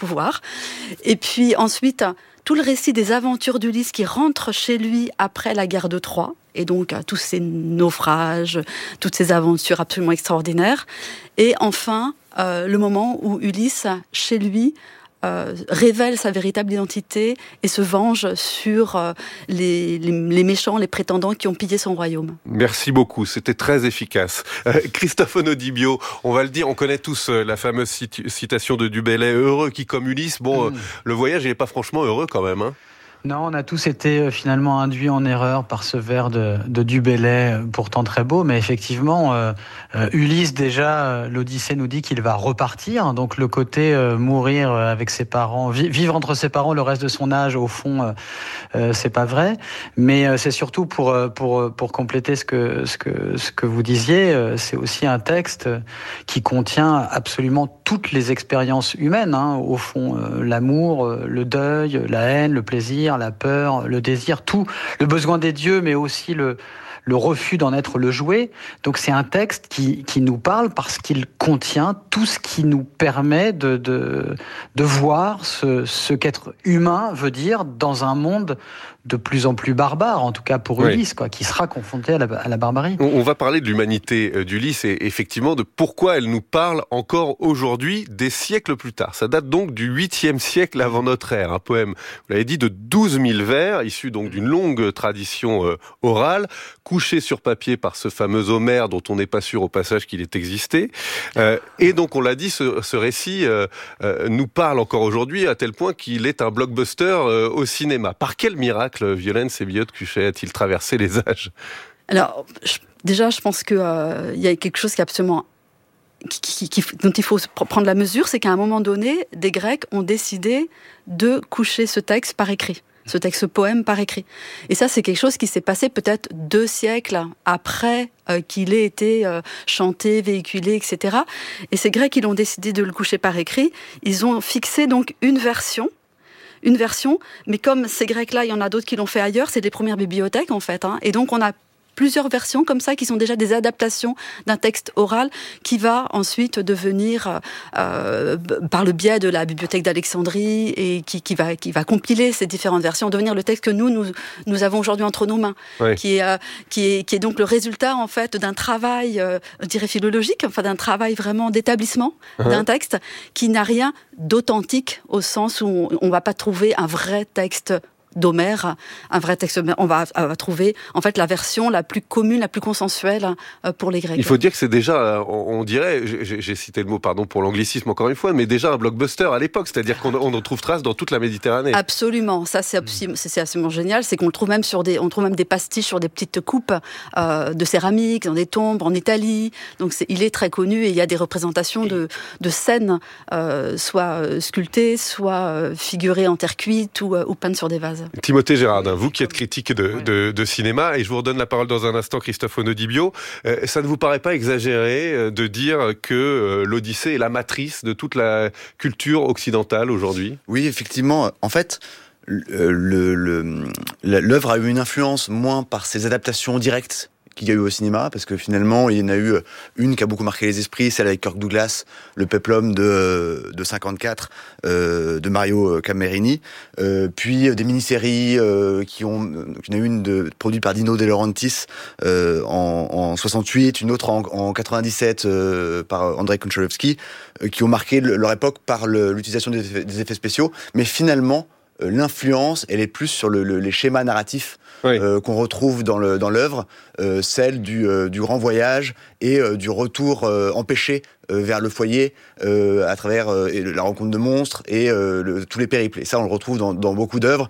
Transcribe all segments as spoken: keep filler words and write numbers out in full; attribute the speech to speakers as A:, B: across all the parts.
A: pouvoir. Et puis ensuite, tout le récit des aventures d'Ulysse qui rentre chez lui après la guerre de Troie, et donc tous ces naufrages, toutes ces aventures absolument extraordinaires. Et enfin, euh, le moment où Ulysse, chez lui, Euh, révèle sa véritable identité et se venge sur euh, les, les, les méchants, les prétendants qui ont pillé son royaume.
B: Merci beaucoup, c'était très efficace. Euh, Christophe Onodibio, on va le dire, on connaît tous euh, la fameuse cit- citation de Du Bellay, heureux qui comme Ulysse. Bon, mmh. euh, le voyage, il n'est pas franchement heureux quand même, hein.
C: Non, on a tous été finalement induits en erreur par ce vers de, de Du Bellay, pourtant très beau, mais effectivement, euh, euh, Ulysse, déjà, euh, l'Odyssée nous dit qu'il va repartir, donc le côté euh, mourir avec ses parents, vi- vivre entre ses parents le reste de son âge, au fond, euh, euh, c'est pas vrai, mais euh, c'est surtout pour, pour, pour compléter ce que, ce, que, ce que vous disiez, euh, c'est aussi un texte qui contient absolument toutes les expériences humaines, hein, au fond, euh, l'amour, euh, le deuil, la haine, le plaisir, la peur, le désir, tout, le besoin des dieux, mais aussi le, le refus d'en être le jouet. Donc c'est un texte qui, qui nous parle parce qu'il contient tout ce qui nous permet de, de, de voir ce, ce qu'être humain veut dire dans un monde de plus en plus barbare, en tout cas pour Ulysse, oui. quoi, qui sera confronté à la, à la barbarie.
B: On va parler de l'humanité d'Ulysse et effectivement de pourquoi elle nous parle encore aujourd'hui, des siècles plus tard. Ça date donc du huitième siècle avant notre ère, un poème, vous l'avez dit, de douze mille vers, issu donc d'une longue tradition euh, orale, couché sur papier par ce fameux Homère dont on n'est pas sûr au passage qu'il ait existé. Euh, et donc on l'a dit, ce, ce récit euh, euh, nous parle encore aujourd'hui à tel point qu'il est un blockbuster euh, au cinéma. Par quel miracle Violaine Sébillot-Cuchet a-t-il traversé les âges?
A: Alors, je, déjà, je pense qu'il euh, y a quelque chose qui est absolument qui, qui, qui, dont il faut prendre la mesure, c'est qu'à un moment donné, des Grecs ont décidé de coucher ce texte par écrit. Ce texte, ce poème par écrit. Et ça, c'est quelque chose qui s'est passé peut-être deux siècles après euh, qu'il ait été euh, chanté, véhiculé, et cetera. Et ces Grecs, ils ont décidé de le coucher par écrit. Ils ont fixé donc une version, une version, mais comme ces Grecs-là, il y en a d'autres qui l'ont fait ailleurs, c'est des premières bibliothèques, en fait. Hein, et donc, on a plusieurs versions comme ça qui sont déjà des adaptations d'un texte oral qui va ensuite devenir euh, par le biais de la bibliothèque d'Alexandrie et qui, qui, va, qui va compiler ces différentes versions, devenir le texte que nous, nous, nous avons aujourd'hui entre nos mains, oui. qui, est, euh, qui, est, qui est donc le résultat en fait d'un travail, euh, je dirais philologique, enfin d'un travail vraiment d'établissement uh-huh. d'un texte qui n'a rien d'authentique au sens où on ne va pas trouver un vrai texte d'Homère, un vrai texte. On va, on va trouver en fait la version la plus commune, la plus consensuelle pour les Grecs.
B: Il faut dire que c'est déjà, on dirait, j'ai, j'ai cité le mot, pardon pour l'anglicisme encore une fois, mais déjà un blockbuster à l'époque, c'est-à-dire qu'on on en trouve trace dans toute la Méditerranée.
A: Absolument, ça c'est, absolument, c'est, c'est absolument génial, c'est qu'on le trouve même sur des, on trouve même des pastiches sur des petites coupes euh, de céramique dans des tombes en Italie. Donc c'est, il est très connu et il y a des représentations de, de scènes, euh, soit sculptées, soit figurées en terre cuite ou, ou peintes sur des vases.
B: Timothée Gérardin, vous qui êtes critique de, ouais. de, de cinéma, et je vous redonne la parole dans un instant, Christophe Onodibio, euh, ça ne vous paraît pas exagéré de dire que euh, l'Odyssée est la matrice de toute la culture occidentale aujourd'hui?
D: Oui, effectivement. En fait, le, le, le, l'œuvre a eu une influence moins par ses adaptations directes qu'il y a eu au cinéma, parce que finalement, il y en a eu une qui a beaucoup marqué les esprits, celle avec Kirk Douglas, le Peplum de, de cinquante-quatre, euh, de Mario Camerini, euh, puis des mini-séries euh, qui ont, il y en a une de, produite par Dino De Laurentiis euh, en, en soixante-huit, une autre en, en quatre-vingt-dix-sept euh, par Andrei Konchalovsky, euh, qui ont marqué le, leur époque par le, l'utilisation des effets, des effets spéciaux, mais finalement, euh, l'influence, elle est plus sur le, le, les schémas narratifs oui. euh, qu'on retrouve dans, le, dans l'œuvre, euh, celle du, euh, du grand voyage et euh, du retour euh, empêché euh, vers le foyer euh, à travers euh, et la rencontre de monstres et euh, le, tous les périples. Et ça, on le retrouve dans, dans beaucoup d'œuvres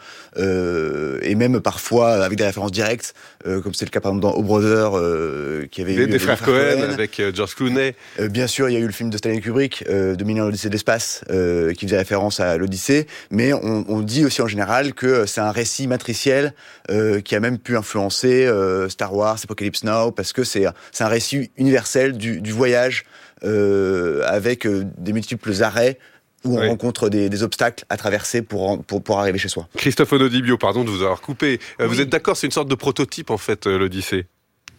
D: euh, et même parfois avec des références directes, euh, comme c'est le cas par exemple dans O Brother, euh, qui avait
B: des,
D: eu
B: des frères Cohen, Cohen avec euh, George Clooney.
D: Euh, bien sûr, il y a eu le film de Stanley Kubrick, euh, de Mille ans l'Odyssée de l'espace, euh, qui faisait référence à l'Odyssée. Mais on, on dit aussi en général que c'est un récit matriciel euh, qui a même pu influencer euh, Star Wars, Apocalypse Now, parce que c'est, c'est un récit universel du, du voyage euh, avec euh, des multiples arrêts où on oui. rencontre des, des obstacles à traverser pour, pour, pour arriver chez soi.
B: Christophe Onodibio, pardon de vous avoir coupé. Euh, oui. Vous êtes d'accord, c'est une sorte de prototype en fait, euh, l'Odyssée?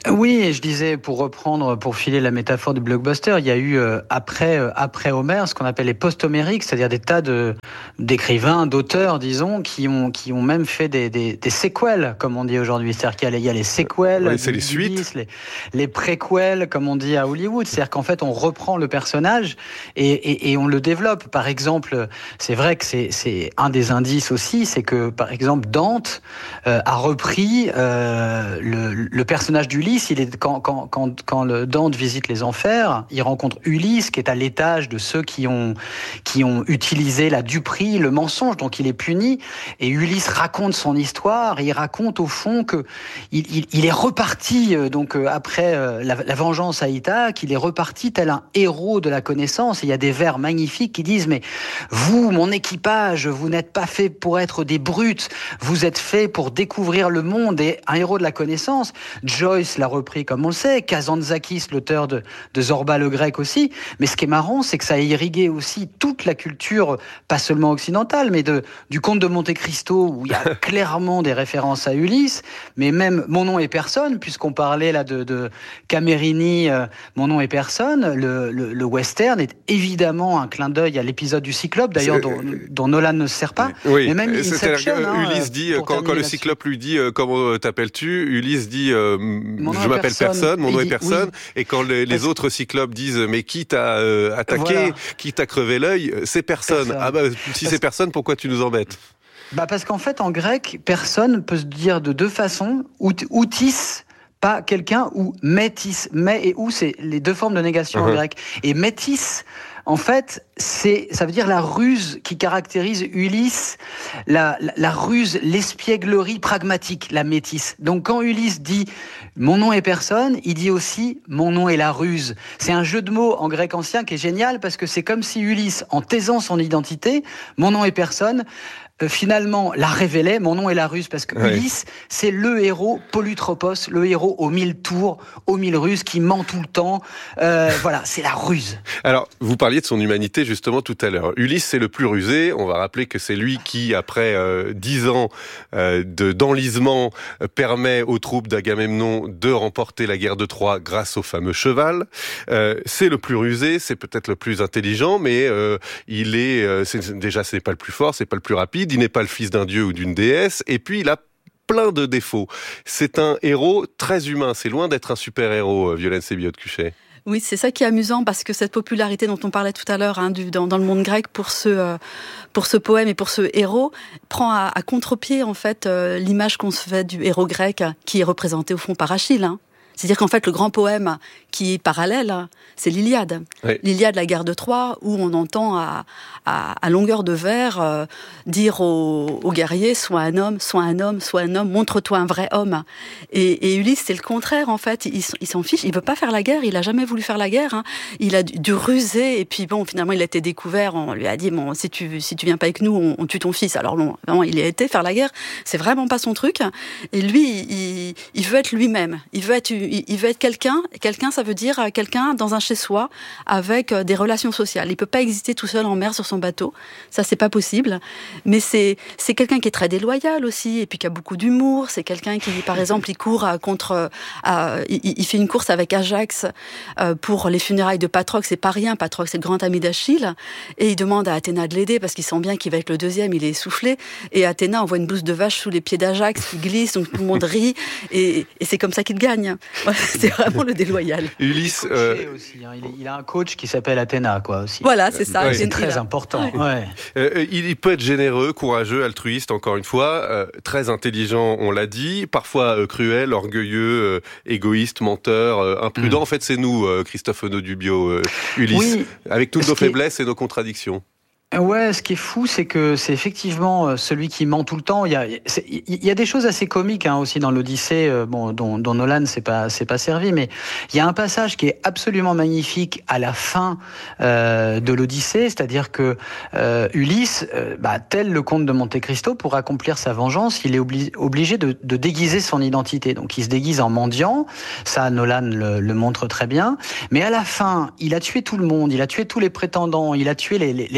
C: Oui, et je disais, pour reprendre, pour filer la métaphore du blockbuster, il y a eu euh, après euh, après Homère ce qu'on appelle les post-homériques, c'est-à-dire des tas de d'écrivains, d'auteurs, disons, qui ont qui ont même fait des des, des séquelles, comme on dit aujourd'hui. C'est-à-dire qu'il y a les, il y a les séquelles,
B: oui, c'est les suites,
C: les, les préquels, comme on dit à Hollywood. C'est-à-dire qu'en fait, on reprend le personnage et, et, et on le développe. Par exemple, c'est vrai que c'est c'est un des indices aussi, c'est que par exemple Dante euh, a repris euh, le, le personnage d'Ulysse. Il est, quand, quand, quand, quand le Dante visite les enfers, il rencontre Ulysse qui est à l'étage de ceux qui ont, qui ont utilisé la duperie, le mensonge, donc il est puni. Et Ulysse raconte son histoire et il raconte au fond que il, il, il est reparti donc après la, la vengeance à Ithaque, il est reparti tel un héros de la connaissance. Et il y a des vers magnifiques qui disent mais vous, mon équipage, vous n'êtes pas fait pour être des brutes, vous êtes fait pour découvrir le monde et un héros de la connaissance. Joyce l'a repris comme on le sait, Kazantzakis, l'auteur de, de Zorba le Grec aussi, mais ce qui est marrant, c'est que ça a irrigué aussi toute la culture, pas seulement occidentale, mais de, du Comte de Monte Cristo, où il y a clairement des références à Ulysse, mais même Mon nom est personne, puisqu'on parlait là de, de Camerini, euh, Mon nom est personne, le, le, le western est évidemment un clin d'œil à l'épisode du Cyclope, d'ailleurs dont, dont Nolan ne se sert pas,
B: oui,
C: mais même Inception,
B: que,
C: hein,
B: Ulysse dit, quand, quand le Cyclope lui dit euh, « Comment t'appelles-tu ?», Ulysse dit euh, je m'appelle personne, personne mon nom est personne. Oui. Et quand les, les autres cyclopes disent mais qui t'a euh, attaqué, voilà. qui t'a crevé l'œil, c'est personne. personne. Ah bah si c'est personne, pourquoi tu nous embêtes ?
C: Bah parce qu'en fait en grec, personne peut se dire de deux façons. Outis, pas quelqu'un, ou métis. Mais et ou, c'est les deux formes de négation uh-huh. en grec. Et métis, en fait, c'est, ça veut dire la ruse qui caractérise Ulysse, la, la, la ruse, l'espièglerie pragmatique, la métisse. Donc quand Ulysse dit « mon nom est personne », il dit aussi « mon nom est la ruse ». C'est un jeu de mots en grec ancien qui est génial parce que c'est comme si Ulysse, en taisant son identité, « mon nom est personne », Euh, finalement la révélait, mon nom est la ruse, parce que oui. Ulysse, c'est le héros polytropos, le héros aux mille tours, aux mille ruses, qui ment tout le temps. Euh, voilà, c'est la ruse.
B: Alors, vous parliez de son humanité justement tout à l'heure. Ulysse, c'est le plus rusé. On va rappeler que c'est lui qui, après euh, dix ans euh, de, d'enlisement, euh, permet aux troupes d'Agamemnon de remporter la guerre de Troie grâce au fameux cheval. Euh, c'est le plus rusé, c'est peut-être le plus intelligent, mais euh, il est, euh, c'est, déjà, ce n'est pas le plus fort, c'est pas le plus rapide. Il n'est pas le fils d'un dieu ou d'une déesse, et puis il a plein de défauts. C'est un héros très humain, c'est loin d'être un super-héros, Violaine Sébillot-Cuchet.
A: Oui, c'est ça qui est amusant, parce que cette popularité dont on parlait tout à l'heure hein, du, dans, dans le monde grec pour ce, euh, pour ce poème et pour ce héros, prend à, à contre-pied en fait euh, l'image qu'on se fait du héros grec, qui est représenté au fond par Achille. Hein. C'est-à-dire qu'en fait, le grand poème qui est parallèle, c'est l'Iliade. Oui. L'Iliade, la guerre de Troie, où on entend à, à, à longueur de vers euh, dire aux, aux guerriers « sois un homme, sois un homme, sois un homme, montre-toi un vrai homme ». Et, et Ulysse, c'est le contraire, en fait. Il, il s'en fiche, il veut pas faire la guerre, il a jamais voulu faire la guerre. Hein. Il a dû, dû ruser, et puis bon, finalement, il a été découvert. On lui a dit « bon, si tu, si tu viens pas avec nous, on, on tue ton fils ». Alors non, vraiment, il a été faire la guerre, c'est vraiment pas son truc. Et lui, il, il veut être lui-même, il veut être... il veut être quelqu'un. Quelqu'un, ça veut dire quelqu'un dans un chez-soi avec des relations sociales. Il peut pas exister tout seul en mer sur son bateau. Ça, c'est pas possible. Mais c'est, c'est quelqu'un qui est très déloyal aussi, et puis qui a beaucoup d'humour. C'est quelqu'un qui, par exemple, il court contre, euh, il, il fait une course avec Ajax euh, pour les funérailles de Patrocle. C'est pas rien. Patrocle, c'est le grand ami d'Achille. Et il demande à Athéna de l'aider parce qu'il sent bien qu'il va être le deuxième. Il est essoufflé. Et Athéna envoie une bouse de vache sous les pieds d'Ajax qui glisse, donc tout le monde rit. Et, et c'est comme ça qu'il gagne. Voilà. C'est vraiment le déloyal.
B: Ulysse,
C: euh... aussi, hein. il, il a un coach qui s'appelle Athéna, quoi, aussi.
A: Voilà, c'est ça.
C: Ouais. C'est très important. Ouais. Ouais.
B: Euh, il peut être généreux, courageux, altruiste, encore une fois, euh, très intelligent, on l'a dit, parfois euh, cruel, orgueilleux, euh, égoïste, menteur, euh, imprudent. Mmh. En fait, c'est nous, euh, Christophe Onodubio, euh, Ulysse, oui, avec toutes nos faiblesses est... et nos contradictions.
C: Ouais, ce qui est fou, c'est que c'est effectivement celui qui ment tout le temps. Il y a, il y a des choses assez comiques hein, aussi dans l'Odyssée, bon, dont, dont Nolan s'est pas, s'est pas servi, mais il y a un passage qui est absolument magnifique à la fin euh, de l'Odyssée, c'est-à-dire que euh, Ulysse, euh, bah, tel le comte de Monte Cristo, pour accomplir sa vengeance, il est obli- obligé de, de déguiser son identité. Donc, il se déguise en mendiant. Ça, Nolan le, le montre très bien. Mais à la fin, il a tué tout le monde, il a tué tous les prétendants, il a tué les, les, les servants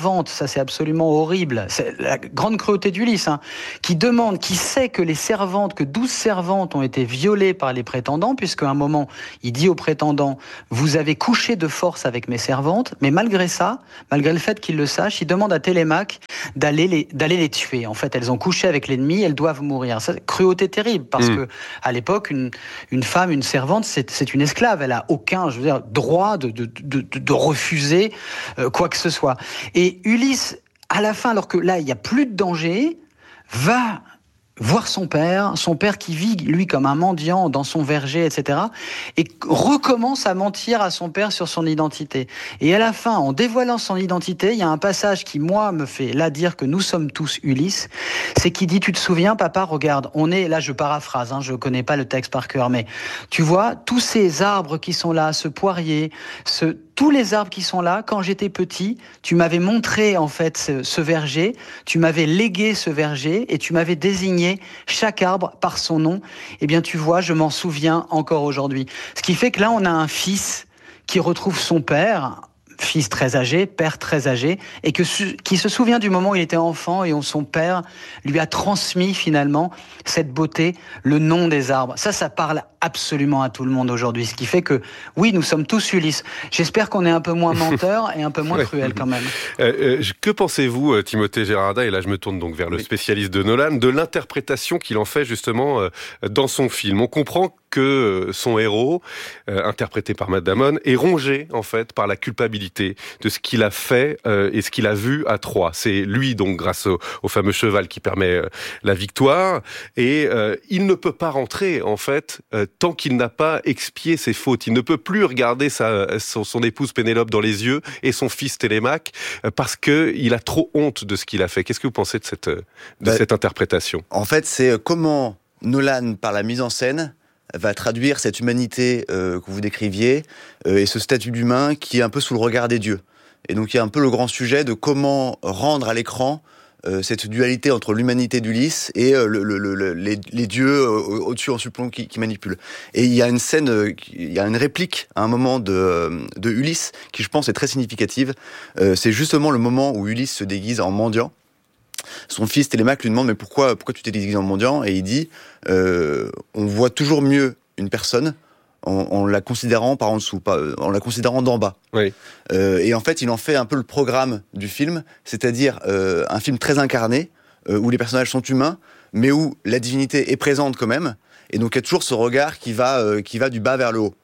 C: servantes, ça c'est absolument horrible, c'est la grande cruauté d'Ulysse, hein, qui demande, qui sait que les servantes, que douze servantes ont été violées par les prétendants, puisqu'à un moment, il dit aux prétendants, vous avez couché de force avec mes servantes, mais malgré ça, malgré le fait qu'il le sache, il demande à Télémaque d'aller les, d'aller les tuer. En fait, elles ont couché avec l'ennemi, elles doivent mourir. C'est cruauté terrible, parce mmh. que à l'époque, une, une femme, une servante, c'est, c'est une esclave, elle a aucun, je veux dire, droit de, de, de, de, de refuser euh, quoi que ce soit. Et Ulysse, à la fin, alors que là, il n'y a plus de danger, va voir son père, son père qui vit, lui, comme un mendiant dans son verger, et cetera, et recommence à mentir à son père sur son identité. Et à la fin, en dévoilant son identité, il y a un passage qui, moi, me fait là dire que nous sommes tous Ulysse, c'est qu'il dit, tu te souviens, papa, regarde, on est, là je paraphrase, hein, je connais pas le texte par cœur, mais tu vois, tous ces arbres qui sont là, ce poirier, ce... tous les arbres qui sont là, quand j'étais petit, tu m'avais montré en fait ce, ce verger, tu m'avais légué ce verger et tu m'avais désigné chaque arbre par son nom. Eh bien, tu vois, je m'en souviens encore aujourd'hui. Ce qui fait que là, on a un fils qui retrouve son père, fils très âgé, père très âgé, et que, qui se souvient du moment où il était enfant et où son père lui a transmis finalement cette beauté, le nom des arbres. Ça, ça parle absolument à tout le monde aujourd'hui. Ce qui fait que, oui, nous sommes tous Ulysse. J'espère qu'on est un peu moins menteurs et un peu moins ouais. cruels quand même.
B: Euh, euh, que pensez-vous, Timothée Gérarda, et là je me tourne donc vers le spécialiste de Nolan, de l'interprétation qu'il en fait justement euh, dans son film? On comprend que son héros, euh, interprété par Matt Damon, est rongé en fait par la culpabilité de ce qu'il a fait euh, et ce qu'il a vu à Troie. C'est lui donc, grâce au, au fameux cheval, qui permet euh, la victoire, et euh, il ne peut pas rentrer en fait euh, tant qu'il n'a pas expié ses fautes. Il ne peut plus regarder sa, son, son épouse Pénélope dans les yeux et son fils Télémaque euh, parce que il a trop honte de ce qu'il a fait. Qu'est-ce que vous pensez de cette de bah, cette interprétation?
D: En fait, c'est comment Nolan, par la mise en scène, va traduire cette humanité euh, que vous décriviez euh, et ce statut d'humain qui est un peu sous le regard des dieux. Et donc il y a un peu le grand sujet de comment rendre à l'écran euh, cette dualité entre l'humanité d'Ulysse et euh, le, le, le, les, les dieux euh, au-dessus en supplomb qui, qui manipulent. Et il y a une scène, euh, il y a une réplique à un moment de, de Ulysse qui, je pense, est très significative. Euh, c'est justement le moment où Ulysse se déguise en mendiant. Son fils Télémaque lui demande mais pourquoi pourquoi tu t'es déguisé en mendiant, et il dit euh, on voit toujours mieux une personne en, en la considérant par en dessous, pas, en la considérant d'en bas.
B: Oui.
D: Euh, et en fait, il en fait un peu le programme du film, c'est-à-dire euh, un film très incarné euh, où les personnages sont humains, mais où la divinité est présente quand même. Et donc, il y a toujours ce regard qui va euh, qui va du bas vers le haut.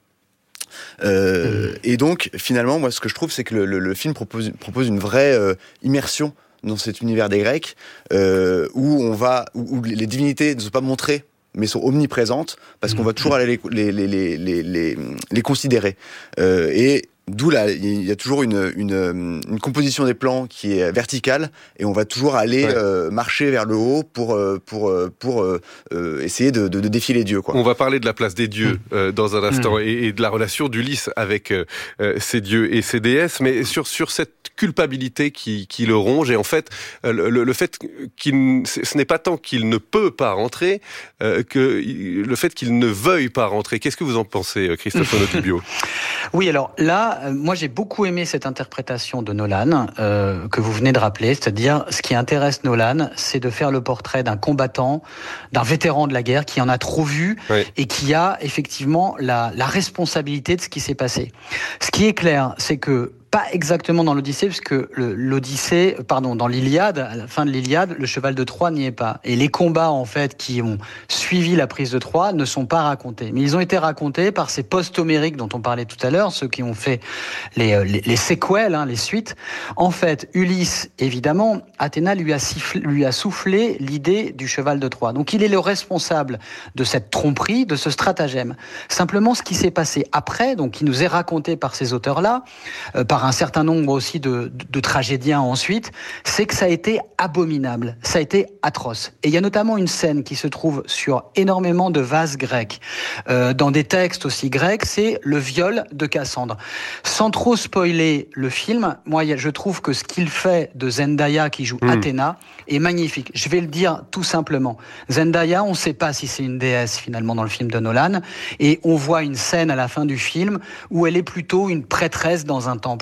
D: Euh, mmh. Et donc, finalement, moi, ce que je trouve, c'est que le, le, le film propose propose une vraie euh, immersion dans cet univers des Grecs, euh, où on va, où, où les divinités ne sont pas montrées, mais sont omniprésentes, parce qu'on va toujours aller les, les, les, les, les, les considérer. Euh, et d'où là, il y a toujours une, une, une composition des plans qui est verticale, et on va toujours aller ouais. euh, marcher vers le haut pour, pour, pour euh, essayer de, de, de défier les dieux, quoi.
B: On va parler de la place des dieux mmh. euh, dans un instant, mmh. et, et de la relation d'Ulysse avec euh, ces dieux et ces déesses, mais sur, sur cette culpabilité qui, qui le ronge, et en fait, le, le fait qu'il, ce n'est pas tant qu'il ne peut pas rentrer, euh, que le fait qu'il ne veuille pas rentrer. Qu'est-ce que vous en pensez, Christophe Onotubio?
C: Oui, alors là, euh, moi j'ai beaucoup aimé cette interprétation de Nolan, euh, que vous venez de rappeler, c'est-à-dire ce qui intéresse Nolan, c'est de faire le portrait d'un combattant, d'un vétéran de la guerre qui en a trop vu, oui. et qui a effectivement la, la responsabilité de ce qui s'est passé. Ce qui est clair, c'est que pas exactement dans l'Odyssée, puisque le, l'Odyssée, pardon, dans l'Iliade, à la fin de l'Iliade, le cheval de Troie n'y est pas. Et les combats, en fait, qui ont suivi la prise de Troie ne sont pas racontés. Mais ils ont été racontés par ces post-homériques dont on parlait tout à l'heure, ceux qui ont fait les, les, les séquelles, hein, les suites. En fait, Ulysse, évidemment, Athéna lui a, sifflé, lui a soufflé l'idée du cheval de Troie. Donc il est le responsable de cette tromperie, de ce stratagème. Simplement, ce qui s'est passé après, donc qui nous est raconté par ces auteurs-là, euh, par un certain nombre aussi de, de, de tragédiens ensuite, c'est que ça a été abominable, ça a été atroce. Et il y a notamment une scène qui se trouve sur énormément de vases grecs, euh, dans des textes aussi grecs, c'est le viol de Cassandre. Sans trop spoiler le film, moi je trouve que ce qu'il fait de Zendaya qui joue mmh. Athéna est magnifique. Je vais le dire tout simplement. Zendaya, on ne sait pas si c'est une déesse finalement dans le film de Nolan, et on voit une scène à la fin du film où elle est plutôt une prêtresse dans un temple.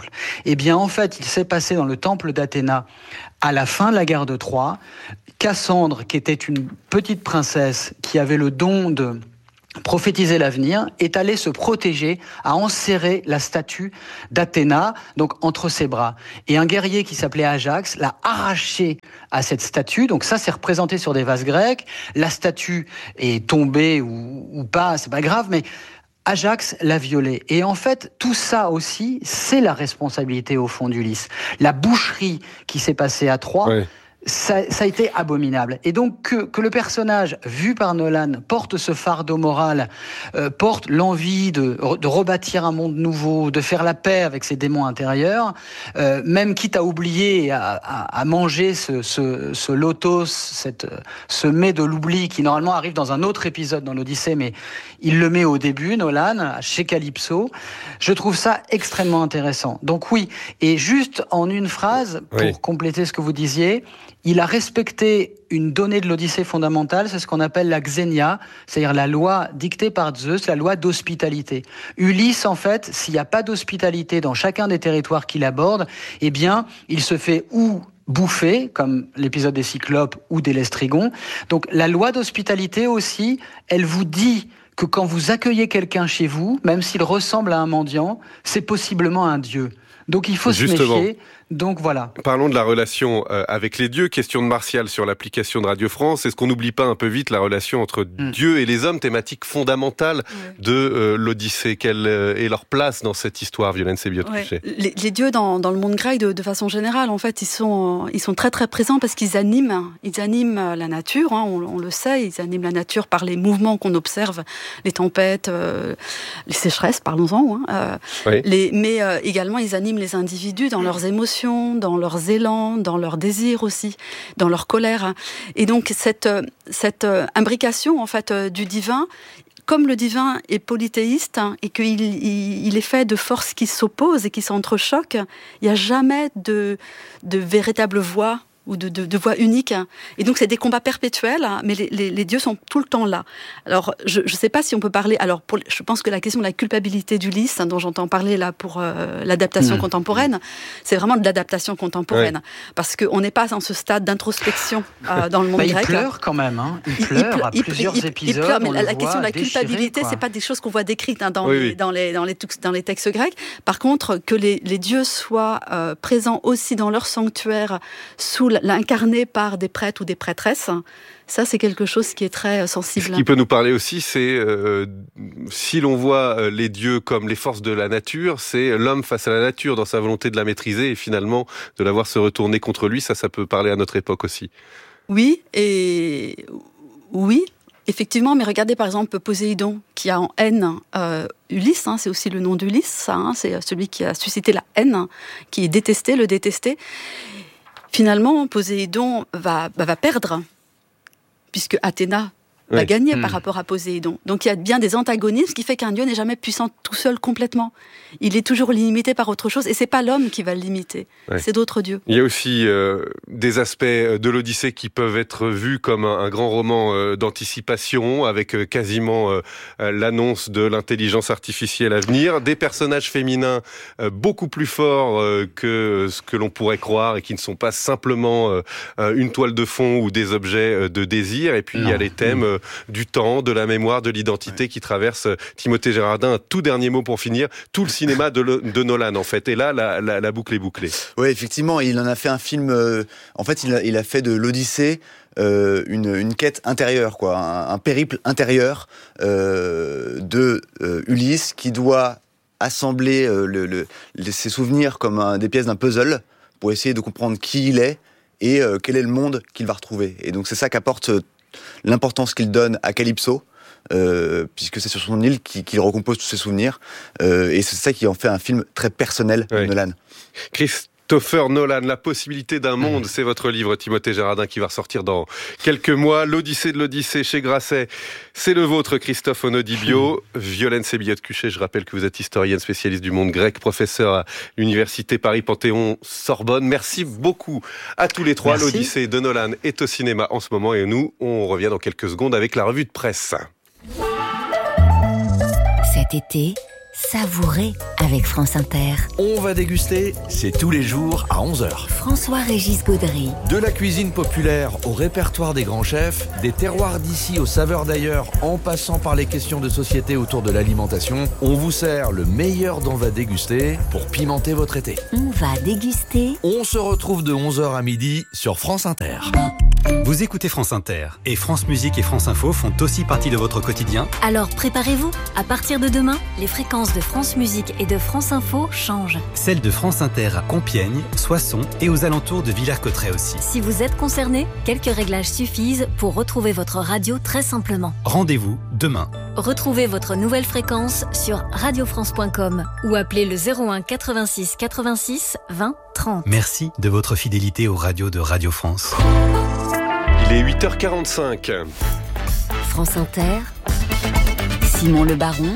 C: temple. Eh bien, en fait, il s'est passé dans le temple d'Athéna, à la fin de la guerre de Troie, Cassandre, qui était une petite princesse qui avait le don de prophétiser l'avenir, est allée se protéger, a enserré la statue d'Athéna, donc entre ses bras. Et un guerrier qui s'appelait Ajax l'a arraché à cette statue, donc ça c'est représenté sur des vases grecs, la statue est tombée ou, ou pas, c'est pas grave, mais Ajax l'a violée. Et en fait, tout ça aussi, c'est la responsabilité au fond d'Ulysse. La boucherie qui s'est passée à Troie, ouais. Ça, ça a été abominable. Et donc que, que le personnage, vu par Nolan, porte ce fardeau moral, euh, porte l'envie de, de rebâtir un monde nouveau, de faire la paix avec ses démons intérieurs, euh, même quitte à oublier, à, à, à manger ce, ce, ce lotos, cette, ce mets de l'oubli qui normalement arrive dans un autre épisode dans l'Odyssée, mais il le met au début, Nolan, chez Calypso. Je trouve ça extrêmement intéressant. Donc oui, et juste en une phrase, pour oui. compléter ce que vous disiez, il a respecté une donnée de l'Odyssée fondamentale, c'est ce qu'on appelle la xénia, c'est-à-dire la loi dictée par Zeus, la loi d'hospitalité. Ulysse, en fait, s'il n'y a pas d'hospitalité dans chacun des territoires qu'il aborde, eh bien, il se fait ou bouffer, comme l'épisode des Cyclopes ou des Lestrygons. Donc, la loi d'hospitalité aussi, elle vous dit que quand vous accueillez quelqu'un chez vous, même s'il ressemble à un mendiant, c'est possiblement un dieu. Donc, il faut
B: Justement.
C: se méfier. Donc voilà.
B: Parlons de la relation euh, avec les dieux. Question de Martial sur l'application de Radio France. Est-ce qu'on n'oublie pas un peu vite la relation entre mmh. Dieu et les hommes, thématique fondamentale ouais. de euh, l'Odyssée? Quelle euh, est leur place dans cette histoire, Violaine Sébiot-Cuchet?
A: ouais. les, les dieux dans, dans le monde grec, de, de façon générale, en fait, ils sont, ils sont très très présents parce qu'ils animent, ils animent la nature. Hein, on, on le sait, ils animent la nature par les mouvements qu'on observe, les tempêtes, euh, les sécheresses, parlons-en. Hein, euh, oui. les, mais euh, également, ils animent les individus dans leurs émotions, dans leurs élans, dans leurs désirs aussi, dans leur colère. Et donc cette, cette imbrication en fait du divin, comme le divin est polythéiste hein, et qu'il il, il est fait de forces qui s'opposent et qui s'entrechoquent, il n'y a jamais de, de véritable voix ou de, de, de voix unique. Et donc, c'est des combats perpétuels, mais les, les, les dieux sont tout le temps là. Alors, je ne sais pas si on peut parler... Alors, pour, je pense que la question de la culpabilité d'Ulysse, hein, dont j'entends parler là pour euh, l'adaptation mmh. contemporaine, c'est vraiment de l'adaptation contemporaine. Ouais. Parce qu'on n'est pas dans ce stade d'introspection euh, dans le monde
C: bah,
A: grec.
C: Il pleure quand même. Hein. Il, il pleure il, à il, plusieurs il, épisodes. Il pleure, mais la, la question de la déchiré, culpabilité, ce n'est pas des choses qu'on voit décrites hein, dans, oui, les, oui. Dans, les, dans, les, dans les textes grecs. Par contre, que les, les dieux soient euh, présents aussi dans leur sanctuaire, sous l'incarné par des prêtres ou des prêtresses, ça c'est quelque chose qui est très sensible.
B: Ce qui peut nous parler aussi, c'est euh, si l'on voit euh, les dieux comme les forces de la nature, c'est l'homme face à la nature dans sa volonté de la maîtriser et finalement de la voir se retourner contre lui. Ça, ça peut parler à notre époque aussi.
A: Oui, et oui. Effectivement, mais regardez par exemple Poséidon qui a en haine euh, Ulysse, hein, c'est aussi le nom d'Ulysse, ça, hein, c'est celui qui a suscité la haine, hein, qui est détesté, le détesté. Finalement, Poséidon va, va, va perdre, puisque Athéna va oui. gagner mmh. par rapport à Poséidon. Donc il y a bien des antagonismes, ce qui fait qu'un dieu n'est jamais puissant tout seul complètement. Il est toujours limité par autre chose, et c'est pas l'homme qui va le limiter, oui. c'est d'autres dieux.
B: Il y a aussi euh, des aspects de l'Odyssée qui peuvent être vus comme un, un grand roman euh, d'anticipation, avec euh, quasiment euh, l'annonce de l'intelligence artificielle à venir, des personnages féminins euh, beaucoup plus forts euh, que ce que l'on pourrait croire, et qui ne sont pas simplement euh, une toile de fond ou des objets de désir, et puis non. il y a les thèmes mmh. du temps, de la mémoire, de l'identité ouais. qui traverse Timothée Gérardin. Un tout dernier mot pour finir, tout le cinéma de, le, de Nolan en fait. Et là, la, la, la boucle est bouclée.
D: Oui, effectivement, il en a fait un film. Euh, en fait, il a, il a fait de l'Odyssée euh, une, une quête intérieure, quoi, un, un périple intérieur euh, de euh, Ulysse qui doit assembler euh, le, le, ses souvenirs comme un, des pièces d'un puzzle pour essayer de comprendre qui il est et euh, quel est le monde qu'il va retrouver. Et donc c'est ça qu'apporte euh, l'importance qu'il donne à Calypso, euh, puisque c'est sur son île qu'il, qu'il recompose tous ses souvenirs, euh, et c'est ça qui en fait un film très personnel de oui. Nolan.
B: Christopher Nolan, La possibilité d'un monde, c'est votre livre, Timothée Gérardin, qui va ressortir dans quelques mois. L'Odyssée de l'Odyssée chez Grasset, c'est le vôtre, Christophe Onodibio. Violaine Sébiot-Cuchet, je rappelle que vous êtes historienne spécialiste du monde grec, professeur à l'Université Paris-Panthéon-Sorbonne. Merci beaucoup à tous les trois. Merci. L'Odyssée de Nolan est au cinéma en ce moment, et nous, on revient dans quelques secondes avec la revue de presse.
E: Cet été, Savourez avec France Inter.
F: On va déguster, c'est tous les jours à onze heures.
E: François-Régis Gaudry.
F: De la cuisine populaire au répertoire des grands chefs, des terroirs d'ici aux saveurs d'ailleurs, en passant par les questions de société autour de l'alimentation, on vous sert le meilleur d'On va déguster pour pimenter votre été.
E: On va déguster.
F: On se retrouve de onze heures à midi sur France Inter.
G: Vous écoutez France Inter et France Musique et France Info font aussi partie de votre quotidien.
E: Alors préparez-vous. À partir de demain, les fréquences de France Musique et de France Info changent.
G: Celles de France Inter à Compiègne, Soissons et aux alentours de Villers-Cotterêts aussi.
E: Si vous êtes concerné, quelques réglages suffisent pour retrouver votre radio très simplement.
G: Rendez-vous demain.
E: Retrouvez votre nouvelle fréquence sur radio france point com ou appelez le zéro un quatre-vingt-six quatre-vingt-six vingt trente.
G: Merci de votre fidélité aux radios de Radio France.
B: Il est huit heures quarante-cinq.
E: France Inter, Simon Le Baron,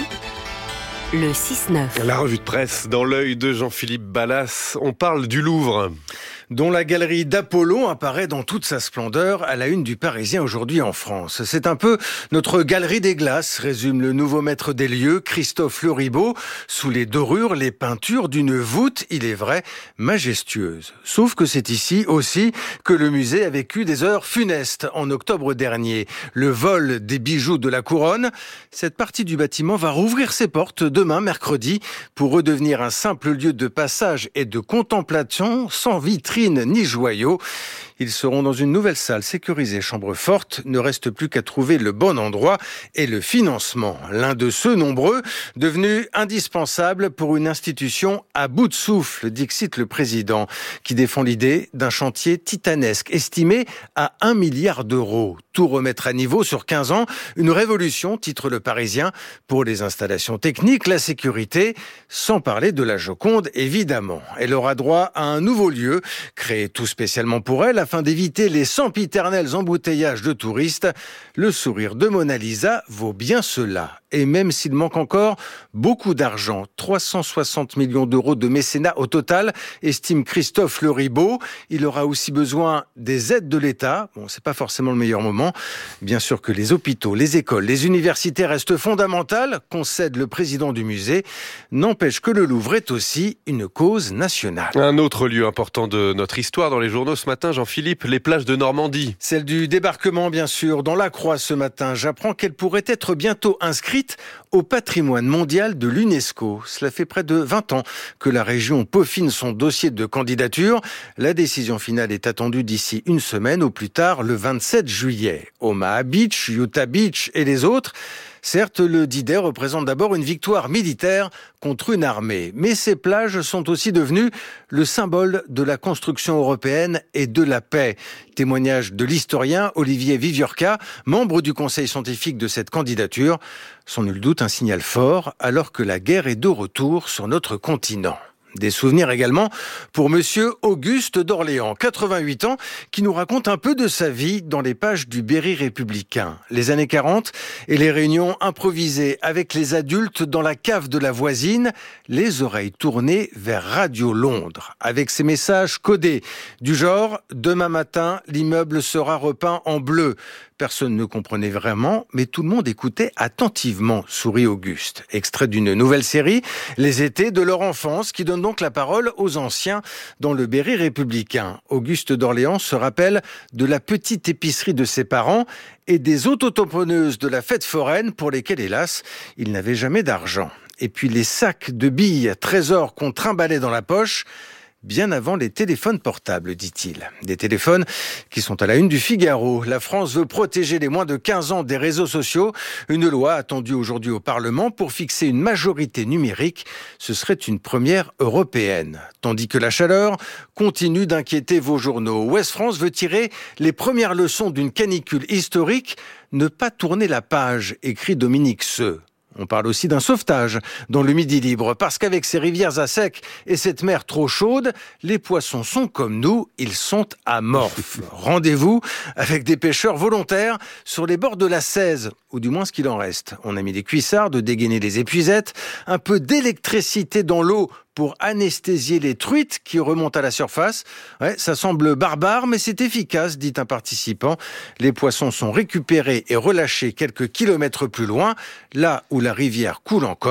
E: le six neuf.
B: La revue de presse dans l'œil de Jean-Philippe Ballas. On parle du Louvre,
H: dont la galerie d'Apollon apparaît dans toute sa splendeur à la une du Parisien aujourd'hui en France. C'est un peu notre galerie des glaces, résume le nouveau maître des lieux, Christophe Leribaud. Sous les dorures, les peintures d'une voûte, il est vrai, majestueuse. Sauf que c'est ici aussi que le musée a vécu des heures funestes en octobre dernier. Le vol des bijoux de la couronne. Cette partie du bâtiment va rouvrir ses portes demain, mercredi, pour redevenir un simple lieu de passage et de contemplation sans vitrine ni joyaux. Ils seront dans une nouvelle salle sécurisée, chambre forte. Ne reste plus qu'à trouver le bon endroit et le financement. L'un de ceux nombreux devenus indispensables pour une institution à bout de souffle, dixit le président, qui défend l'idée d'un chantier titanesque estimé à un milliard d'euros. Tout remettre à niveau sur quinze ans, une révolution, titre le Parisien, pour les installations techniques, la sécurité, sans parler de la Joconde, évidemment. Elle aura droit à un nouveau lieu, créé tout spécialement pour elle, afin d'éviter les sempiternels embouteillages de touristes. Le sourire de Mona Lisa vaut bien cela. Et même s'il manque encore beaucoup d'argent, trois cent soixante millions d'euros de mécénat au total, estime Christophe Leribaud, il aura aussi besoin des aides de l'État. Bon, c'est pas forcément le meilleur moment. Bien sûr que les hôpitaux, les écoles, les universités restent fondamentales, concède le président du musée. N'empêche que le Louvre est aussi une cause nationale.
B: Un autre lieu important de notre histoire dans les journaux ce matin, Jean-Philippe, les plages de Normandie.
H: Celle du débarquement, bien sûr, dans la Croix ce matin. J'apprends qu'elle pourrait être bientôt inscrite au patrimoine mondial de l'UNESCO. Cela fait près de vingt ans que la région peaufine son dossier de candidature. La décision finale est attendue d'ici une semaine, au plus tard le vingt-sept juillet. Omaha Beach, Utah Beach et les autres. Certes, le D-Day représente d'abord une victoire militaire contre une armée, mais ces plages sont aussi devenues le symbole de la construction européenne et de la paix. Témoignage de l'historien Olivier Viviorca, membre du conseil scientifique de cette candidature. Sans nul doute un signal fort, alors que la guerre est de retour sur notre continent. Des souvenirs également pour monsieur Auguste d'Orléans, quatre-vingt-huit ans, qui nous raconte un peu de sa vie dans les pages du Berry républicain. Les années quarante et les réunions improvisées avec les adultes dans la cave de la voisine, les oreilles tournées vers Radio Londres, avec ses messages codés du genre « Demain matin, l'immeuble sera repeint en bleu ». Personne ne comprenait vraiment, mais tout le monde écoutait attentivement, sourit Auguste. Extrait d'une nouvelle série, Les étés de leur enfance, qui donne donc la parole aux anciens dans le Berry républicain. Auguste d'Orléans se rappelle de la petite épicerie de ses parents et des autotamponneuses de la fête foraine pour lesquelles, hélas, il n'avait jamais d'argent. Et puis les sacs de billes, trésors qu'on trimballait dans la poche, bien avant les téléphones portables, dit-il. Des téléphones qui sont à la une du Figaro. La France veut protéger les moins de quinze ans des réseaux sociaux. Une loi attendue aujourd'hui au Parlement pour fixer une majorité numérique. Ce serait une première européenne. Tandis que la chaleur continue d'inquiéter vos journaux. Ouest France veut tirer les premières leçons d'une canicule historique. Ne pas tourner la page, écrit Dominique Seux. On parle aussi d'un sauvetage dans le Midi libre, parce qu'avec ces rivières à sec et cette mer trop chaude, les poissons sont comme nous, ils sont amorphes. Rendez-vous avec des pêcheurs volontaires sur les bords de la Cèze, ou du moins ce qu'il en reste. On a mis des cuissards, de dégainer les épuisettes, un peu d'électricité dans l'eau pour anesthésier les truites qui remontent à la surface. Ouais, ça semble barbare, mais c'est efficace, dit un participant. Les poissons sont récupérés et relâchés quelques kilomètres plus loin, là où la rivière coule encore.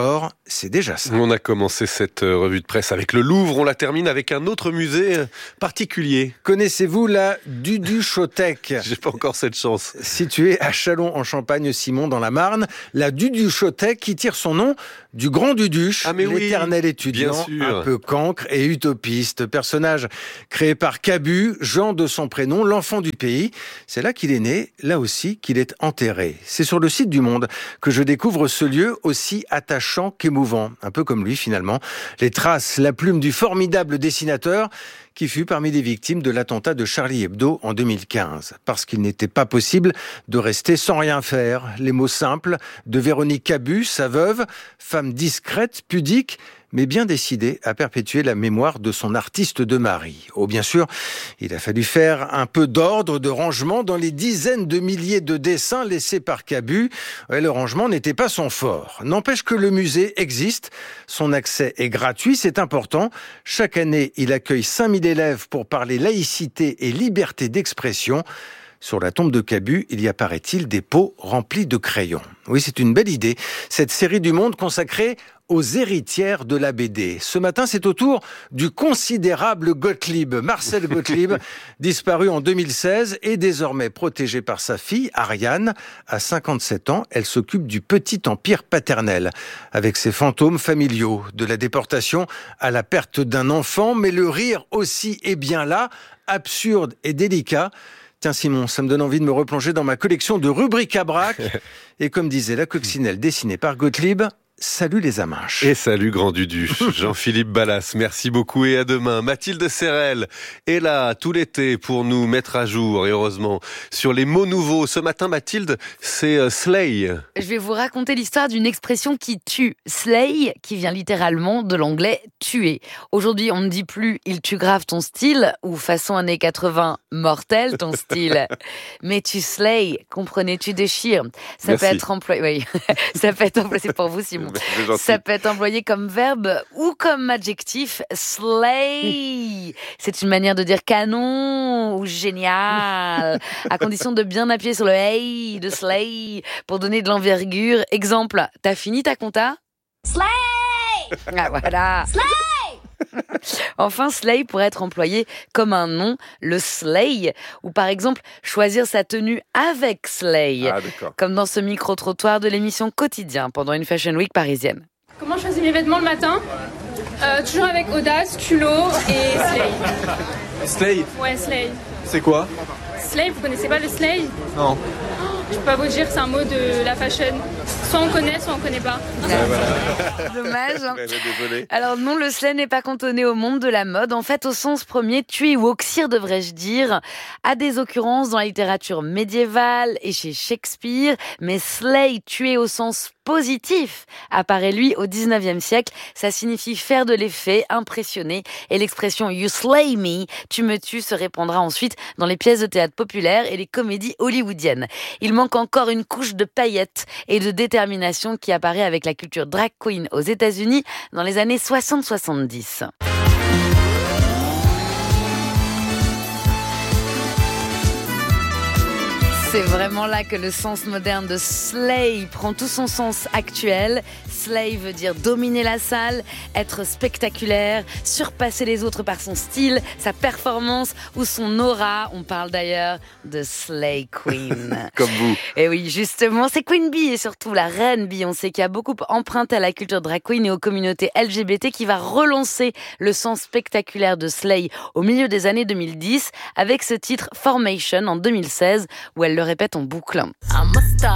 H: c'est déjà ça.
B: On a commencé cette revue de presse avec le Louvre, on la termine avec un autre musée particulier.
H: Connaissez-vous la Duduchothèque ?
B: J'ai pas encore cette chance.
H: Située à Châlons-en-Champagne-Simon dans la Marne, la Duduchothèque qui tire son nom du grand Duduche,
B: ah
H: l'éternel
B: oui,
H: étudiant, un peu cancre et utopiste. Personnage créé par Cabu, Jean de son prénom, l'enfant du pays. C'est là qu'il est né, là aussi qu'il est enterré. C'est sur le site du Monde que je découvre ce lieu aussi attachant qu'émouvant. Un peu comme lui finalement. Les traces, la plume du formidable dessinateur qui fut parmi les victimes de l'attentat de Charlie Hebdo en deux mille quinze. Parce qu'il n'était pas possible de rester sans rien faire. Les mots simples de Véronique Cabu, sa veuve, femme discrète, pudique, mais bien décidée à perpétuer la mémoire de son artiste de mari. Oh, bien sûr, il a fallu faire un peu d'ordre, de rangement dans les dizaines de milliers de dessins laissés par Cabu. Ouais, le rangement n'était pas son fort. N'empêche que le musée existe. Son accès est gratuit, c'est important. Chaque année, il accueille cinq mille élèves pour parler laïcité et liberté d'expression. Sur la tombe de Cabu, il y a, paraît-il, des pots remplis de crayons. Oui, c'est une belle idée. Cette série du Monde consacrée aux héritières de la B D. Ce matin, c'est au tour du considérable Gottlieb, Marcel Gottlieb, disparu en deux mille seize et désormais protégé par sa fille, Ariane. À cinquante-sept ans, elle s'occupe du petit empire paternel, avec ses fantômes familiaux, de la déportation à la perte d'un enfant, mais le rire aussi est bien là, absurde et délicat. Tiens Simon, ça me donne envie de me replonger dans ma collection de rubric-à-brac. Et comme disait la coccinelle dessinée par Gottlieb, salut les amanches.
B: Et salut Grand Duduche. Jean-Philippe Ballas, merci beaucoup et à demain. Mathilde Serrel est là tout l'été pour nous mettre à jour, et heureusement, sur les mots nouveaux. Ce matin, Mathilde, c'est euh, slay.
I: Je vais vous raconter l'histoire d'une expression qui tue. Slay, qui vient littéralement de l'anglais tuer. Aujourd'hui, on ne dit plus il tue grave ton style ou façon années quatre-vingts mortel ton style. Mais tu slay, comprenez, tu déchires. Ça
B: merci.
I: peut être employé, oui. Ça peut être employé, c'est pour vous Simon. Ça peut être employé comme verbe ou comme adjectif. Slay, c'est une manière de dire canon ou génial, à condition de bien appuyer sur le hey de slay pour donner de l'envergure. Exemple, t'as fini ta compta ? Slay. Ah voilà. Slay. Enfin, slay pourrait être employé comme un nom, le slay, ou par exemple choisir sa tenue avec slay,
B: ah,
I: comme dans ce micro-trottoir de l'émission Quotidien pendant une Fashion Week parisienne.
J: Comment je choisis mes vêtements le matin ? euh, Toujours avec audace, culot et slay.
K: Slay ?
J: Ouais, slay.
K: C'est quoi ?
J: Slay, vous connaissez pas le slay ?
K: Non.
J: Je peux pas vous dire, c'est un mot de la fashion. Soit on connaît, soit on connaît pas.
B: Ouais, voilà.
I: Dommage. Hein.
B: Désolé.
I: Alors non, le slay n'est pas cantonné au monde de la mode. En fait, au sens premier, tuer ou oxyre, devrais-je dire, a des occurrences dans la littérature médiévale et chez Shakespeare. Mais slay, tuer au sens positif, apparaît lui au dix-neuvième siècle. Ça signifie faire de l'effet, impressionner. Et l'expression you slay me, tu me tues, se répandra ensuite dans les pièces de théâtre populaires et les comédies hollywoodiennes. Il manque encore une couche de paillettes et de détermination qui apparaît avec la culture drag queen aux États-Unis dans les années soixante soixante-dix. C'est vraiment là que le sens moderne de slay prend tout son sens actuel. Slay veut dire dominer la salle, être spectaculaire, surpasser les autres par son style, sa performance ou son aura. On parle d'ailleurs de slay queen.
B: Comme vous.
I: Et oui, justement, c'est Queen Bee et surtout la reine Beyoncé qui a beaucoup emprunté à la culture drag queen et aux communautés L G B T qui va relancer le sens spectaculaire de slay au milieu des années deux mille dix avec ce titre Formation en deux mille seize où elle le répète en boucle. I'm a star.